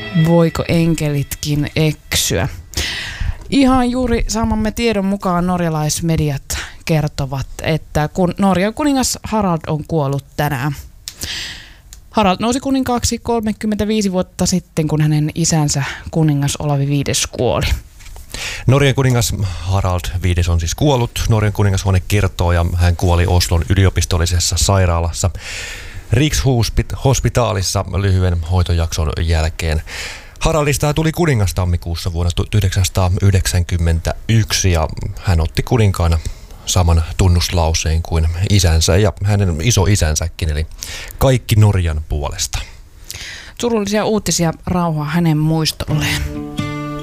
Voiko enkelitkin eksyä? Ihan juuri saamamme tiedon mukaan norjalaismediat kertovat, että Norjan kuningas Harald on kuollut tänään. Harald nousi kuninkaaksi 35 vuotta sitten, kun hänen isänsä kuningas Olavi V kuoli. Norjan kuningas Harald V on siis kuollut. Norjan kuningashuone kertoo, ja hän kuoli Oslon yliopistollisessa sairaalassa Rikshospitalissa lyhyen hoitojakson jälkeen. Haraldista tuli kuningas tammikuussa vuonna 1991 ja hän otti kuninkaana saman tunnuslauseen kuin isänsä ja hänen isoisänsäkin, eli kaikki Norjan puolesta. Surullisia uutisia, rauhaa hänen muistolleen.